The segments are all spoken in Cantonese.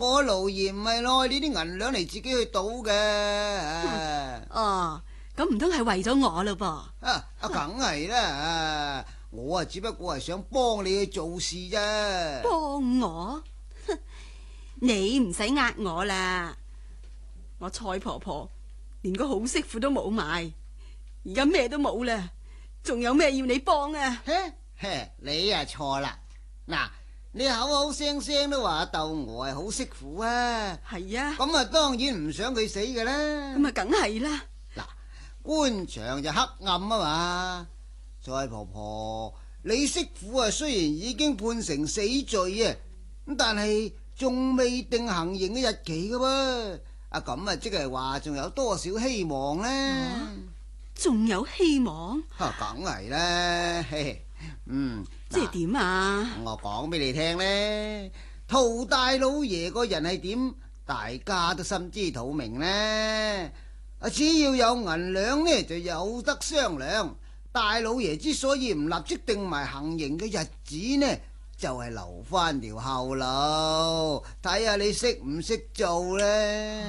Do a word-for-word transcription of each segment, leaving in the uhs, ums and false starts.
我勞爺唔係攞呢啲銀兩嚟自己去賭嘅。 哦，咁唔通係為咗我咯噃？ 啊啊，梗係啦！我啊，只不過係想幫你去做事啫。 幫我？你唔使呃我啦！我蔡婆婆連個好媳婦都冇埋，而家咩都冇啦，仲有咩要你幫啊？ 嘿，嘿，你啊錯啦！嗱，你口口聲聲都話竇娥係好媳婦啊， 係啊， 咁啊當然唔想佢死嘅啦。 咁啊梗係啦。 嗱，官場就黑暗啊嘛，蔡婆婆，你媳婦啊雖然已經判成死罪啊，咁但係仲未定行刑嘅日期噶噃。啊咁啊，即係話仲有多少希望呢？ 仲有希望？ 吓，梗係啦，嘿嘿，嗯， 即係點啊？ 我講俾你聽呢，陶大老爺個人係點，大家都心知肚明呢。啊，只要有銀兩呢，就有得商量。大老爺之所以唔立即定埋行刑嘅日子呢，就係留翻條後路，睇下你識唔識做呢？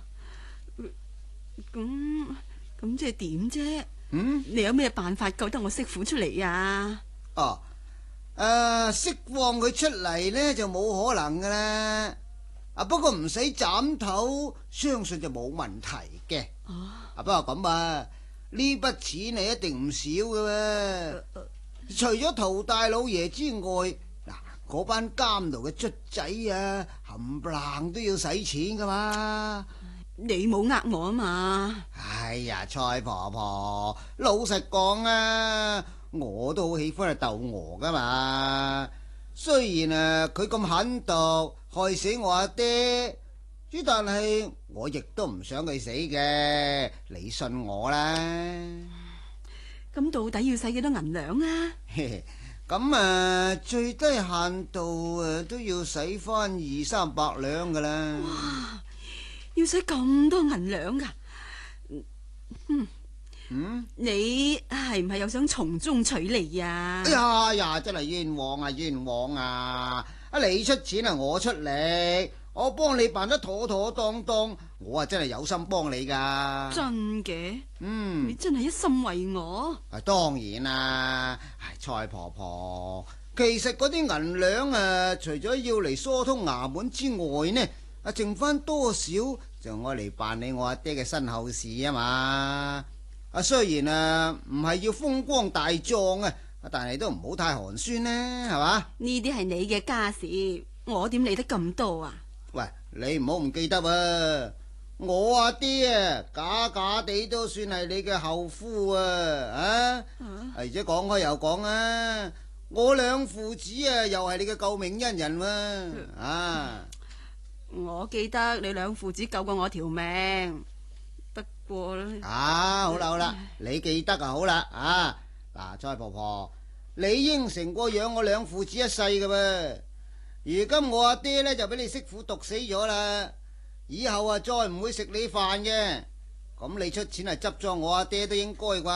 咁咁即係點啫？ 嗯， 你有咩辦法救得我媳婦出嚟啊？ 哦，誒、呃，釋放佢出嚟呢，就冇可能噶啦。啊，不過唔使斬頭，相信就冇問題嘅。 哦， 啊，不過咁啊，呢筆錢係一定唔少嘅。 呃呃、 除咗陶大老爺之外，嗱，嗰班監牢嘅卒仔啊，冚唪唥都要使錢噶嘛。 你冇呃我啊嘛？ 哎呀，蔡婆婆，老實講啊，我都好喜歡去竇娥噶嘛。雖然啊，佢咁狠毒，害死我阿爹，之但係我亦都唔想佢死嘅。你信我啦。 咁到底要使幾多銀兩啊？ 咁啊，最低限度啊都要使翻二三百兩噶啦。 哇！要使咁多銀兩噶？嗯嗯， 你係唔係又想從中取利啊？ 哎呀呀，真係冤枉啊冤枉啊！啊，你出錢啊，我出力，我幫你辦得妥妥當當，我啊真係有心幫你噶。 真嘅？ 嗯， 你真係一心為我。 啊，當然啦，唉，蔡婆婆，其實嗰啲銀兩啊，除咗要嚟疏通衙門之外呢，啊，剩翻多少就愛嚟辦理我阿爹嘅身後事啊嘛。啊，雖然啊唔係要風光大葬啊，但係都唔好太寒酸呢，係嘛？ 呢啲係你嘅家事，我點理得咁多啊？ 喂，你唔好唔記得啊！我阿爹啊，假假地都算係你嘅後夫啊！啊，而且講開又講啊，我兩父子啊，又係你嘅救命恩人喎！啊， 我記得你兩父子救過我條命，不過呢啊，好啦好啦，你記得啊好啦啊！嗱，蔡婆婆，你應承過養我兩父子一世嘅噃，如今我阿爹呢，就俾你媳婦毒死咗啦。以後啊，再唔會食你飯嘅，咁你出錢係執咗我阿爹都應該啩？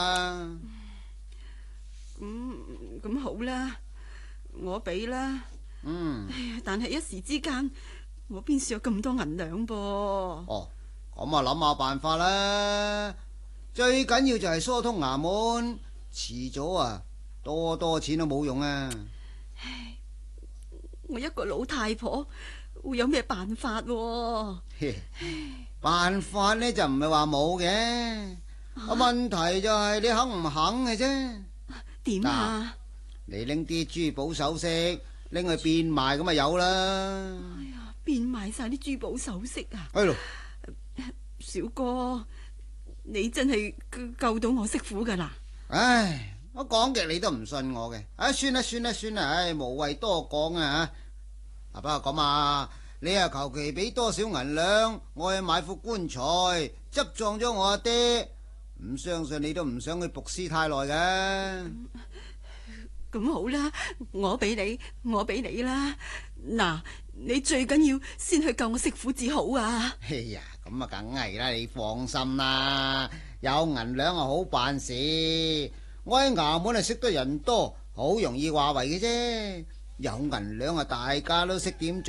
咁咁好啦，我俾啦。 嗯， 但係一時之間，我邊處有咁多銀兩噃？ 哦，咁啊諗下辦法啦。最緊要就係疏通衙門，遲早啊多多錢都冇用啊。 唉，我一個老太婆。會有咩辦法啊？ 辦法呢就唔係話冇嘅，啊問題就係你肯唔肯嘅啫。 點啊？ 你拎啲珠寶首飾拎去變賣咁咪有啦。 哎呀，變賣晒啲珠寶首飾啊！ 哎喲， 小哥，你真係救到我媳婦噶啦！ 唉，我講極你都唔信我嘅。唉，算啦算啦算啦，唉，無謂多講啊吓。啊，不過咁啊，你啊求其俾多少銀兩，我去買副棺材，執葬咗我阿爹，唔相信你都唔想去伏屍太耐嘅。 咁好啦，我俾你，我俾你啦。嗱，你最緊要先去救我媳婦至好啊！ 哎呀，咁啊梗係啦，你放心啦，有銀兩啊好辦事。我喺衙門啊識得人多，好容易話為嘅啫。有銀兩啊，大家都識點做。